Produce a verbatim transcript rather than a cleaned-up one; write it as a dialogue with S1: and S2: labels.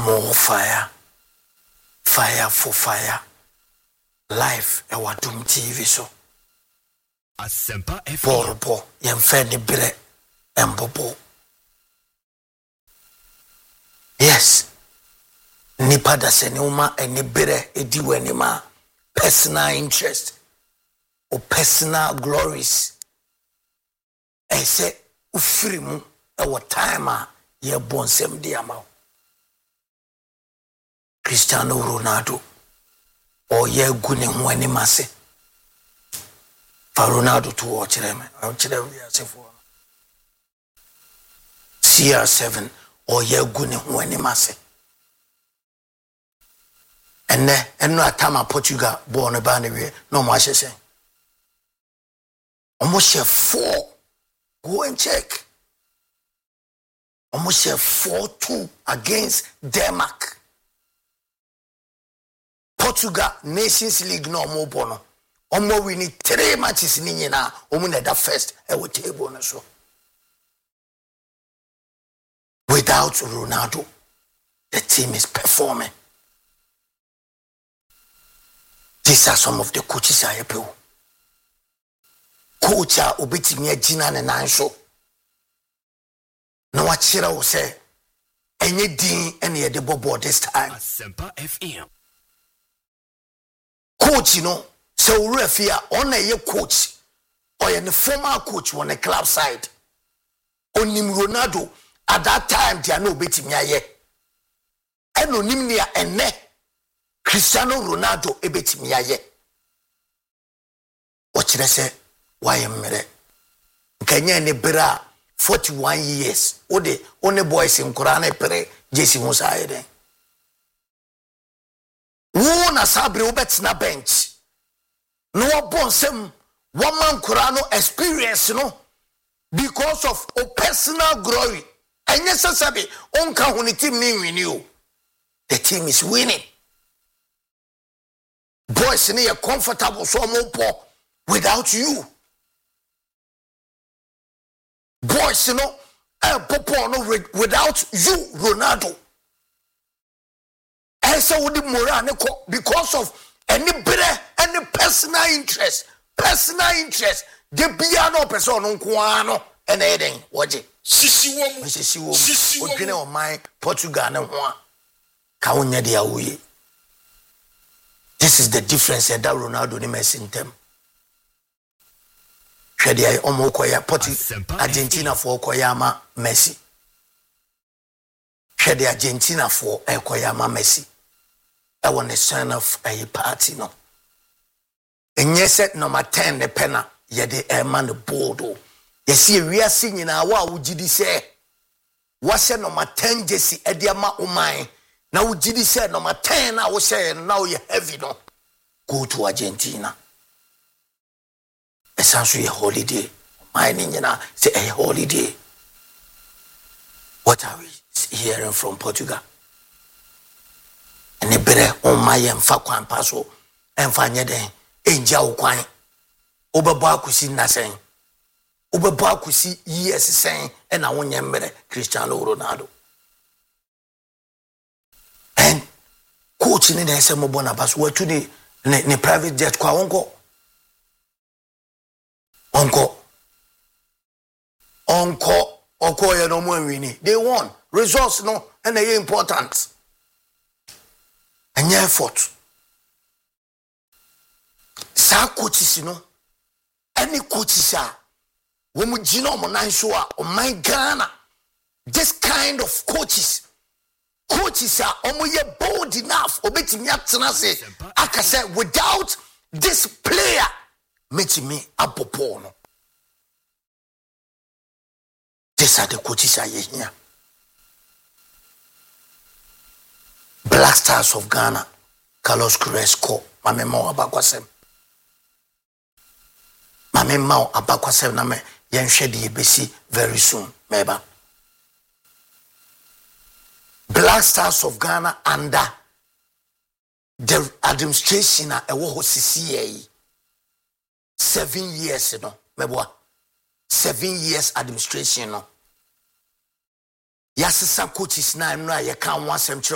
S1: more fire, fire for fire, life e wadum T V so.
S2: Asempa F M.
S1: Porpo, yemfe ni bire, embobo. Yes, nipa da se ni uma eni bire ediwe ni ma personal interest or personal glories. E se ufiri mu e wa time a ye bon sem di ama. Cristiano Ronaldo or ye gune mwani mase. For Ronaldo to watch them. I'll tell you for C R seven or ye gune mwani mase. And ne and no atama Portugal born a band no more say. Almost four. Go and check. Almost four two against Denmark. Portugal Nations League no more bono. Omo we need three matches ni nyina omo na that first e wo table na so. Without Ronaldo, the team is performing. These are some of the coaches I have. Coach a obetimi agina ne nanso. Na wa kira wo say enye din ene ye de bobo this time.
S2: Asempa F M.
S1: Coach, you know, so refia on a coach or a former coach on the club side. Only Ronaldo at that time, they are no beating me. And onimnia and ne Cristiano Ronaldo a bit me. What should I say? Why am I? Kenya ne bra forty-one years. Ode only boys in Korane Pere, Jesse Musa. Wona sabre ubet na bench. No one sem one man kurano experience no because of a personal glory. And yes, sabi onka huni team ni win you. The team is winning. Boys ni a comfortable so more without you. Boys you know a popo no without you Ronaldo. So because of any better any personal interest, personal interest, the piano person on Kuano and Eden. What it?
S2: Sisi woman,
S1: Sisi woman, Sisi woman. What my Portugal and one. Kaunya dia uye. This is the difference that Ronaldo ni messing them. Shadi ay omo koya Porti Argentina for koyama Messi. Shadi Argentina for koyama Messi. I want the son of a party, no. And yes, at number ten, the penna, ye de a man the board. You see, we are singing our wow, would you say? What's number ten, Jesse, Ediama Umai? Now, would you say number ten? I was saying, now you're heavy, no. Go to Argentina. Essentially, a holiday. Mining, you know, say a holiday. What are we hearing from Portugal? Ne bere on my emfa kwan paso emfa nye den enja wo kwan obebo akusi na sen obebo akusi yes sen e na wonye mbere Cristiano Ronaldo and coach ni na ese mo bona baso watu ni ne private jet kwa onko onko onko onko ye no mo wini they won results no and they important. And effort. Sa coaches, you know, any coaches are when we genome on Nansua or my Ghana. This kind of coaches, coaches are almost bold enough. Obeti Nyatana say, I can say without this player, make me a popono. These are the coaches are here. Black Stars of Ghana, Carlos Cresco, Mame Mao Abakwasem. Mame Mao Abakwasem na me yenhwede yebesi very soon, meba. Black Stars of Ghana under the administration a ewo ho sisi seven years no, meboa. Seven years administration no. Yasisa coaches na no ye kan one sem